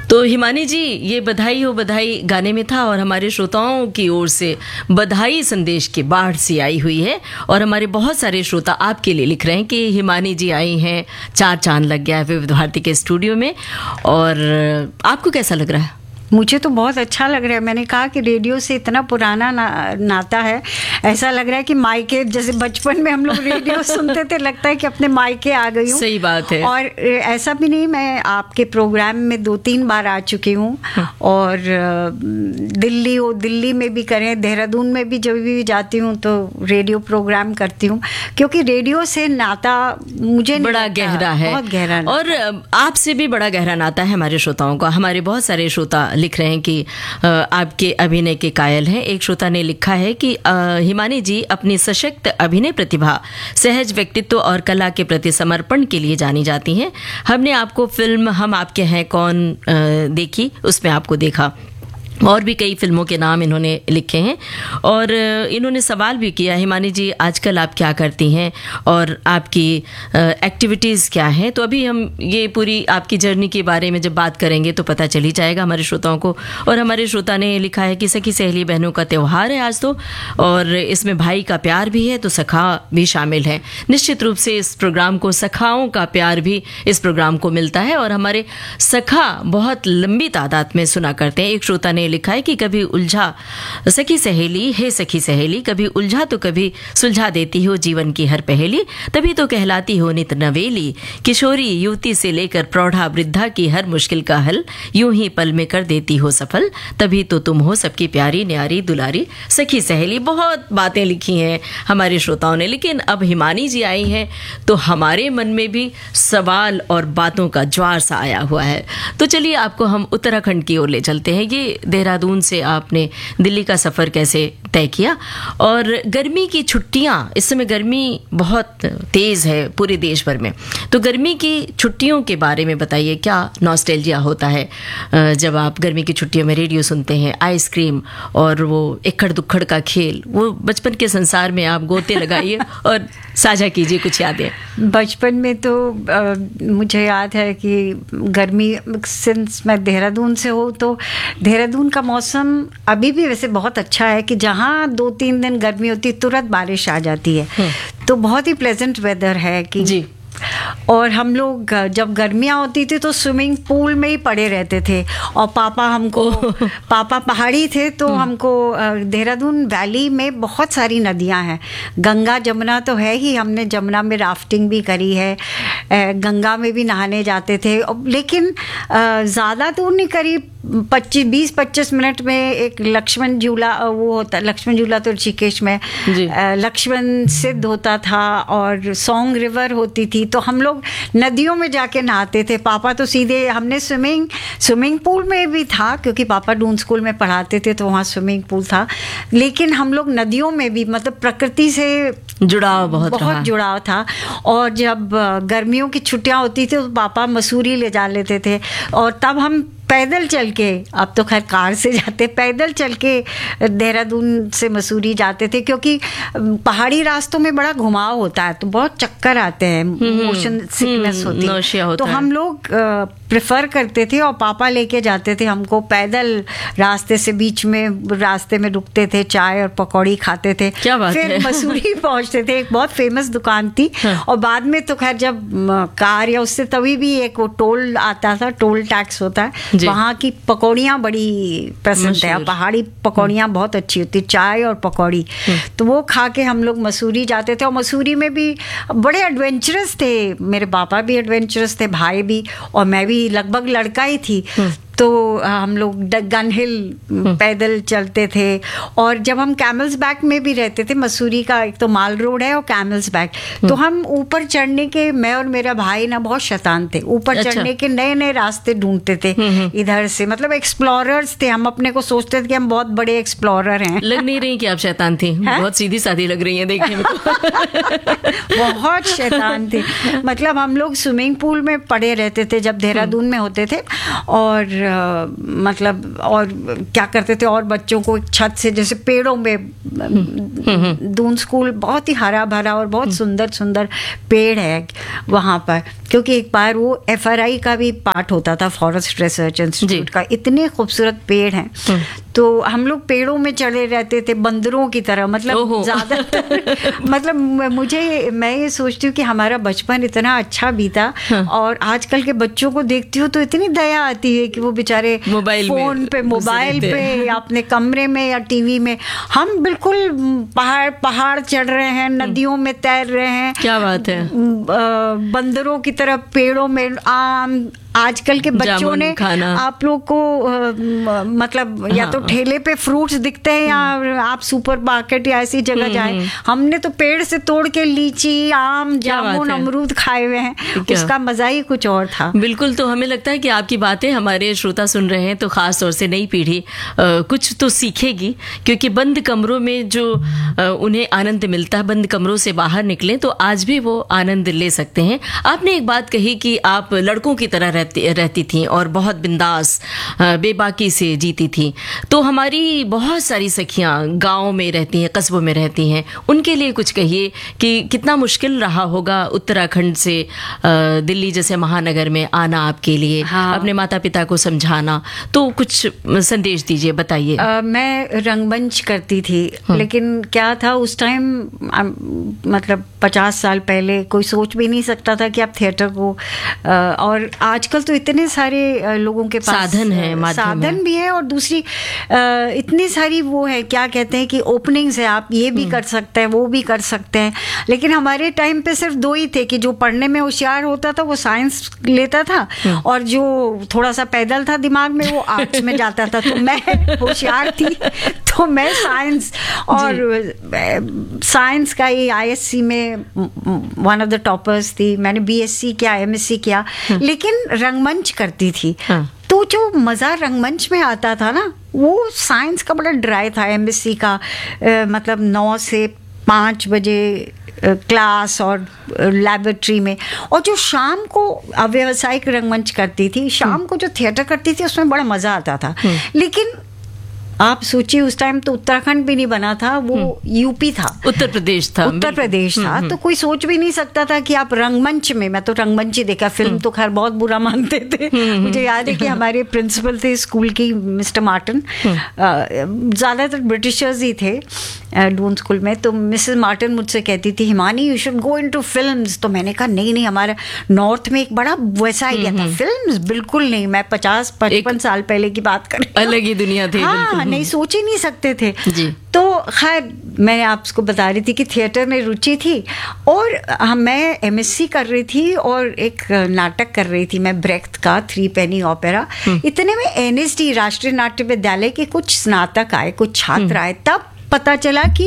तो हिमानी जी, ये बधाई हो बधाई गाने में था और हमारे श्रोताओं की ओर से बधाई संदेश की बाढ़ सी आई हुई है और हमारे बहुत सारे श्रोता आपके लिए लिख रहे हैं कि हिमानी जी आई हैं, 4 चांद लग गया है विविध भारती के स्टूडियो में। और आपको कैसा लग रहा है? मुझे तो बहुत अच्छा लग रहा है। मैंने कहा कि रेडियो से इतना पुराना नाता है, ऐसा लग रहा है कि मायके, जैसे बचपन में हम लोग रेडियो सुनते थे, लगता है कि अपने मायके आ गई हूँ। सही बात है। और ऐसा भी नहीं, मैं आपके प्रोग्राम में 2-3 बार आ चुकी हूँ और दिल्ली में भी करें, देहरादून में भी जब भी जाती हूँ तो रेडियो प्रोग्राम करती हूँ, क्योंकि रेडियो से नाता मुझे बड़ा गहरा है, बहुत गहरा। और आपसे भी बड़ा गहरा नाता है हमारे श्रोताओं का। हमारे बहुत सारे श्रोता लिख रहे हैं कि आपके अभिनय के कायल हैं। एक श्रोता ने लिखा है कि हिमानी जी अपनी सशक्त अभिनय प्रतिभा, सहज व्यक्तित्व और कला के प्रति समर्पण के लिए जानी जाती हैं। हमने आपको फिल्म हम आपके हैं कौन देखी, उसमें आपको देखा। और भी कई फिल्मों के नाम इन्होंने लिखे हैं और इन्होंने सवाल भी किया, हिमानी जी आजकल आप क्या करती हैं और आपकी एक्टिविटीज़ क्या हैं। तो अभी हम ये पूरी आपकी जर्नी के बारे में जब बात करेंगे तो पता चल ही जाएगा हमारे श्रोताओं को। और हमारे श्रोता ने लिखा है कि सखी सहेली बहनों का त्यौहार है आज तो, और इसमें भाई का प्यार भी है तो सखा भी शामिल है। निश्चित रूप से इस प्रोग्राम को सखाओं का प्यार भी इस प्रोग्राम को मिलता है और हमारे सखा बहुत लंबी तादाद में सुना करते हैं। एक श्रोता ने लिखा है कि कभी उलझा सखी सहेली, हे सखी सहेली, कभी उलझा तो कभी सुलझा देती हो जीवन की हर पहेली, तभी तो कहलाती हो नित नवेली। किशोरी युवती से लेकर प्रौढ़ा वृद्धा की हर मुश्किल का हल यूं ही पल में कर देती हो सफल, तभी तो तुम हो सबकी प्यारी न्यारी दुलारी सखी सहेली। बहुत बातें लिखी हैं हमारे श्रोताओं ने, लेकिन अब हिमानी जी आई हैं तो हमारे मन में भी सवाल और बातों का ज्वार सा आया हुआ है। तो चलिए आपको हम उत्तराखंड की ओर ले चलते हैं। ये देहरादून से आपने दिल्ली का सफ़र कैसे तय किया, और गर्मी की छुट्टियां, इस समय गर्मी बहुत तेज़ है पूरे देश भर में, तो गर्मी की छुट्टियों के बारे में बताइए, क्या नॉस्टैल्जिया होता है जब आप गर्मी की छुट्टियों में रेडियो सुनते हैं, आइसक्रीम और वो इक्खड़ दुक्खड़ का खेल, वो बचपन के संसार में आप गोते लगाइए और साझा कीजिए कुछ यादें। बचपन में तो मुझे याद है कि गर्मी, सिंस मैं देहरादून से हूँ, तो देहरादून का मौसम अभी भी वैसे बहुत अच्छा है कि जहाँ 2-3 दिन गर्मी होती है तुरंत बारिश आ जाती है, तो बहुत ही प्लेजेंट वेदर है कि जी। और हम लोग जब गर्मियाँ होती थी तो स्विमिंग पूल में ही पड़े रहते थे, और पापा पहाड़ी थे तो हमको देहरादून वैली में बहुत सारी नदियाँ हैं, गंगा जमुना तो है ही, हमने जमुना में राफ्टिंग भी करी है, गंगा में भी नहाने जाते थे, लेकिन ज़्यादा दूर नहीं, करीब 20-25 मिनट में एक लक्ष्मण झूला, वो होता लक्ष्मण झूला तो ऋषिकेश में लक्ष्मण सिद्ध होता था, और सोंग रिवर होती थी, तो हम लोग नदियों में जाके नहाते थे। पापा तो सीधे, हमने स्विमिंग पूल में भी था क्योंकि पापा डून स्कूल में पढ़ाते थे तो वहाँ स्विमिंग पूल था, लेकिन हम लोग नदियों में भी, मतलब प्रकृति से जुड़ाव बहुत जुड़ाव था। और जब गर्मियों की छुट्टियाँ होती थी तो पापा मसूरी ले जा लेते थे, और तब हम पैदल चल के, अब तो खैर कार से जाते, पैदल चल के देहरादून से मसूरी जाते थे, क्योंकि पहाड़ी रास्तों में बड़ा घुमाव होता है तो बहुत चक्कर आते हैं, मोशन सिकनेस होती है, तो हम लोग प्रेफर करते थे और पापा लेके जाते थे हमको पैदल रास्ते से, बीच में रास्ते में रुकते थे, चाय और पकौड़ी खाते थे, फिर मसूरी पहुंचते थे। एक बहुत फेमस दुकान थी, और बाद में तो खैर जब कार या उससे तभी भी एक वो टोल आता था, टोल टैक्स होता है, वहाँ की पकौड़ियाँ बड़ी पसंद है, पहाड़ी पकौड़ियाँ बहुत अच्छी होती, चाय और पकौड़ी, तो वो खा के हम लोग मसूरी जाते थे। और मसूरी में भी बड़े एडवेंचरस थे, मेरे पापा भी एडवेंचरस थे, भाई भी, और मैं भी लगभग लड़का ही थी, तो हम लोग गन हिल पैदल चलते थे। और जब हम कैमल्स बैक में भी रहते थे, मसूरी का एक तो माल रोड है और कैमल्स बैक, तो हम ऊपर चढ़ने के, मैं और मेरा भाई ना बहुत शैतान थे, ऊपर चढ़ने के नए नए रास्ते ढूंढते थे इधर से, मतलब एक्सप्लोरर्स थे हम, अपने को सोचते थे कि हम बहुत बड़े एक्सप्लोरर हैं। लग नहीं रही कि आप शैतान थी, बहुत सीधी सादी लग रही है देखने में। बहुत शैतान थे, मतलब हम लोग स्विमिंग पूल में पड़े रहते थे जब देहरादून में होते थे, और मतलब और क्या करते थे, और बच्चों को छत से जैसे पेड़ों में, दून स्कूल बहुत ही हरा भरा और बहुत सुंदर सुंदर पेड़ है वहाँ पर, क्योंकि एक बार वो FRI का भी पार्ट होता था, फॉरेस्ट रिसर्च इंस्टीट्यूट का। इतने खूबसूरत पेड़ हैं, तो हम लोग पेड़ों में चढ़े रहते थे बंदरों की तरह, मतलब ज़्यादातर मतलब मैं ये सोचती हूँ कि हमारा बचपन इतना अच्छा बीता। और आजकल के बच्चों को देखती हूँ तो इतनी दया आती है कि वो बेचारे फोन पे, मोबाइल पे या अपने कमरे में या टीवी में। हम बिल्कुल पहाड़ चढ़ रहे हैं, नदियों में तैर रहे हैं, क्या बात है, बंदरों की तरह पेड़ों में। आम आजकल के बच्चों ने आप लोग को मतलब या तो ठेले पे फ्रूट्स दिखते हैं या आप सुपर मार्केट या ऐसी जगह जाए, हमने तो पेड़ से तोड़ के लीची, आम, जामुन, अमरूद खाए हुए हैं। उसका मजा ही कुछ और था। बिल्कुल। तो हमें लगता है कि आपकी बातें हमारे श्रोता सुन रहे हैं तो खास तौर से नई पीढ़ी कुछ तो सीखेगी, क्योंकि बंद कमरों में जो उन्हें आनंद मिलता है, बंद कमरों से बाहर निकले तो आज भी वो आनंद ले सकते हैं। आपने एक बात कही कि आप लड़कों की तरह रहती थी और बहुत बिंदास बेबाकी से जीती थी। तो हमारी बहुत सारी सखियां गाँव में रहती हैं, कस्बों में रहती हैं, उनके लिए कुछ कहिए कि कितना मुश्किल रहा होगा उत्तराखंड से दिल्ली जैसे महानगर में आना आपके लिए, अपने माता पिता को समझाना। तो कुछ संदेश दीजिए, बताइए। मैं रंगमंच करती थी, लेकिन क्या था उस टाइम, मतलब 50 साल पहले कोई सोच भी नहीं सकता था कि आप थिएटर को, और आजकल तो इतने सारे लोगों के पास साधन भी है, और दूसरी इतनी सारी वो है, क्या कहते हैं कि ओपनिंग्स है, आप ये भी कर सकते हैं, वो भी कर सकते हैं। लेकिन हमारे टाइम पे सिर्फ 2 ही थे कि जो पढ़ने में होशियार होता था वो साइंस लेता था, और जो थोड़ा सा पैदल था दिमाग में वो आर्ट्स में जाता था। तो मैं होशियार थी तो मैं साइंस, और साइंस का ही ISC में वन ऑफ द टॉपर्स थी। मैंने BSc किया, MSc किया, लेकिन रंगमंच करती थी। तो जो मज़ा रंगमंच में आता था ना, वो साइंस का बड़ा ड्राई था। MSc का मतलब 9 से 5 बजे क्लास और लैबोरेटरी में, और जो शाम को व्यावसायिक रंगमंच करती थी, शाम को जो थिएटर करती थी, उसमें बड़ा मज़ा आता था। लेकिन आप सोचिए उस टाइम तो उत्तराखंड भी नहीं बना था, वो UP था, उत्तर प्रदेश था। तो कोई सोच भी नहीं सकता था कि आप रंगमंच में, मैं तो रंगमंच ही देखा, फिल्म तो खैर बहुत बुरा मानते थे। मुझे याद है कि हमारे प्रिंसिपल थे स्कूल की, मिस्टर मार्टिन, ज़्यादातर ब्रिटिशर्स ही थे डून स्कूल में। तो मिसेस मार्टिन मुझसे कहती थी, Himani you should go into films. तो मैंने कहा नहीं, हमारा नॉर्थ में एक बड़ा वैसा आइडिया था, फिल्म्स बिल्कुल नहीं। मैं 50-55 साल पहले की बात कर रही हूँ, अलग ही दुनिया थी। हाँ, नहीं सोच ही नहीं सकते थे जी। तो खैर मैं आपको बता रही थी कि थिएटर में रुचि थी, और मैं MSc कर रही थी और एक नाटक कर रही थी मैं, ब्रेख्त का 3 पेनी ओपेरा। इतने में NSD राष्ट्रीय नाट्य विद्यालय के कुछ स्नातक आए, कुछ छात्र आए। तब पता चला कि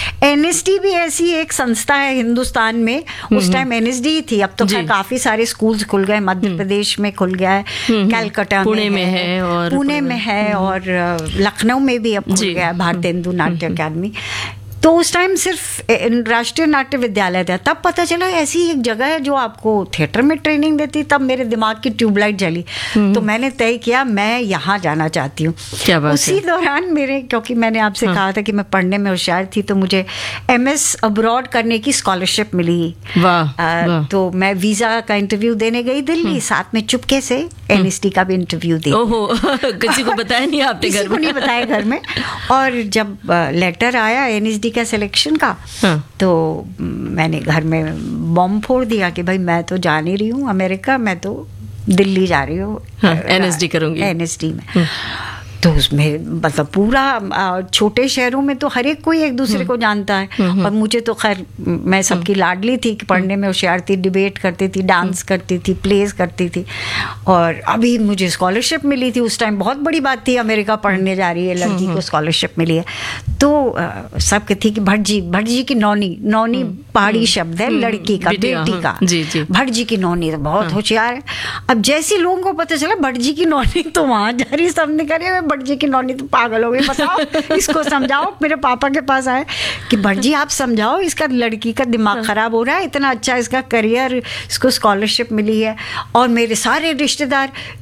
NSD भी ऐसी एक संस्था है हिंदुस्तान में। उस टाइम NSD थी, अब तो काफी सारे स्कूल्स खुल गए, मध्य प्रदेश में खुल गया है, कलकत्ता पुणे में है, और पुणे में है, और लखनऊ में भी अब खुल गया है भारतेंदु नाट्य अकादमी। तो उस टाइम सिर्फ राष्ट्रीय नाट्य विद्यालय था। तब पता चला ऐसी एक जगह है जो आपको थिएटर में ट्रेनिंग देती। तब मेरे दिमाग की ट्यूबलाइट जली, तो मैंने तय किया मैं यहाँ जाना चाहती हूँ। उसी दौरान मेरे, क्योंकि मैंने आपसे कहा था कि मैं पढ़ने में होशियार थी, तो मुझे MS अब्रॉड करने की स्कॉलरशिप मिली। वाह। तो मैं वीज़ा का इंटरव्यू देने गई दिल्ली, साथ में चुपके से NSD का भी इंटरव्यू दी। किसी को बताया नहीं आपने? किसी को नहीं बताया घर में। और जब लेटर आया NSD का सिलेक्शन का, तो मैंने घर में बॉम्ब फोड़ दिया कि भाई मैं तो जा नहीं रही हूँ अमेरिका, मैं तो दिल्ली जा रही हूँ, NSD करूँगी, NSD में। तो उसमें मतलब पूरा छोटे शहरों में तो हर एक कोई एक दूसरे को जानता है। और मुझे तो खैर, मैं सबकी लाडली थी कि पढ़ने में होशियार थी, डिबेट करती थी, डांस करती थी, प्लेस करती थी, और अभी मुझे स्कॉलरशिप मिली थी। उस टाइम बहुत बड़ी बात थी, अमेरिका पढ़ने जा रही है लड़की को स्कॉलरशिप मिली है। तो सब कहती कि भटजी की नौनी पहाड़ी शब्द है लड़की का, बेटी का। भटजी की नौनी तो बहुत होशियार है। अब जैसे लोगों को पता चला भटजी की नौनी, तो वहां जा रही, सबने कहा भटजी की नौनी तो पागल हो गई, बताओ इसको समझाओ। मेरे पापा के पास आए कि भटजी आप समझाओ, इसका लड़की का दिमाग खराब हो रहा है, इतना अच्छा इसका करियर, इसको स्कॉलरशिप मिली है। और मेरे सारे रिश्तेदार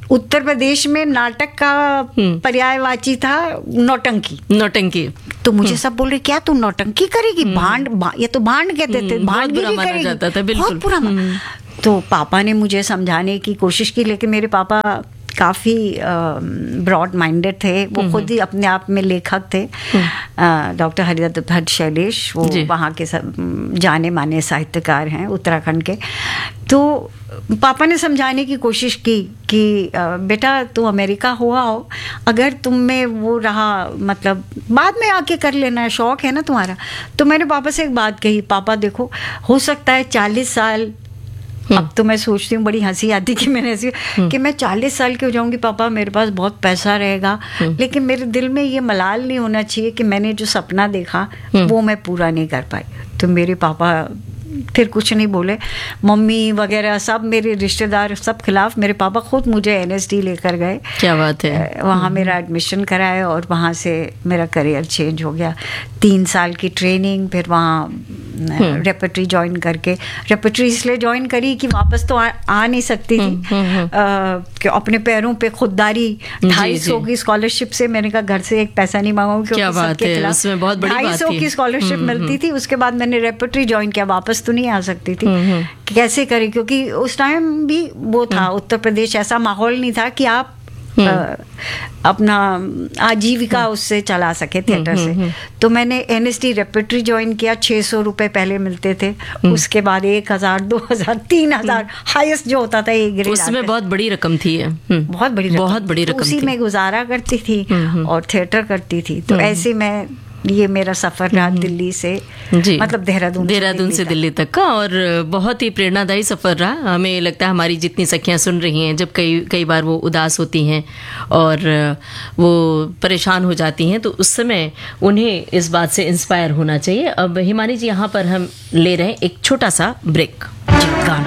उत्तर प्रदेश में नाटक का पर्यायवाची था नौटंकी। नौटंकी। तो मुझे सब बोल रहे क्या तू नौटंकी करेगी? ये तो भांड कहते थे, भांडगिरी करेगी, जाता था, बिल्कुल। बहुत बुरा। तो पापा ने मुझे समझाने की कोशिश की, लेकिन मेरे पापा काफ़ी ब्रॉड माइंडेड थे। वो खुद ही अपने आप में लेखक थे। डॉक्टर हरिदत्त भट्ट शैलेश, वो वहाँ के सब जाने माने साहित्यकार हैं उत्तराखंड के। तो पापा ने समझाने की कोशिश की कि बेटा तू अमेरिका हुआ हो, अगर तुम में वो रहा, मतलब बाद में आके कर लेना है, शौक है ना तुम्हारा। तो मैंने पापा से एक बात कही, पापा देखो हो सकता है 40 साल, अब तो मैं सोचती हूँ, बड़ी हंसी आती कि मैंने ऐसी कि मैं 40 साल की हो जाऊंगी पापा, मेरे पास बहुत पैसा रहेगा, लेकिन मेरे दिल में ये मलाल नहीं होना चाहिए कि मैंने जो सपना देखा वो मैं पूरा नहीं कर पाई। तो मेरे पापा फिर कुछ नहीं बोले। मम्मी वगैरह सब मेरे रिश्तेदार सब खिलाफ, मेरे पापा खुद मुझे NSD लेकर गए। क्या बात है। वहाँ मेरा एडमिशन कराया और वहाँ से मेरा करियर चेंज हो गया। 3 साल की ट्रेनिंग, फिर वहाँ रेपर्टरी ज्वाइन करके, रेपर्टरी इसलिए ज्वाइन करी कि वापस तो आ नहीं सकती थी, कि अपने पैरों पे खुददारी। 250 की स्कॉलरशिप से, मैंने कहा घर से एक पैसा नहीं मांगूंगी, क्या बात है, उसमें बहुत बड़ी बात थी। 250 की स्कॉलरशिप मिलती थी। उसके बाद मैंने रेपर्टरी ज्वाइन किया, वापस तो नहीं आ सकती थी, कैसे करें, क्योंकि उस टाइम भी वो था उत्तर प्रदेश, ऐसा माहौल नहीं था कि आप अपना आजीविका उससे चला सके थिएटर से। तो मैंने NSD रेपर्टरी ज्वाइन किया। 600 रुपए पहले मिलते थे, उसके बाद 1000, 2000, 3000 हाईएस्ट जो होता था एक ग्रेड। उसमें बहुत बड़ी रकम थी। बहुत बड़ी रकम, उसी में गुजारा करती थी और थिएटर करती थी। तो ऐसे में ये मेरा सफर रहा दिल्ली से, मतलब देहरादून से दिल्ली तक का, और बहुत ही प्रेरणादायी सफर रहा। हमें लगता है हमारी जितनी सखियां सुन रही हैं, जब कई बार वो उदास होती हैं और वो परेशान हो जाती हैं, तो उस समय उन्हें इस बात से इंस्पायर होना चाहिए। अब हिमानी जी, यहाँ पर हम ले रहे हैं एक छोटा सा ब्रेक।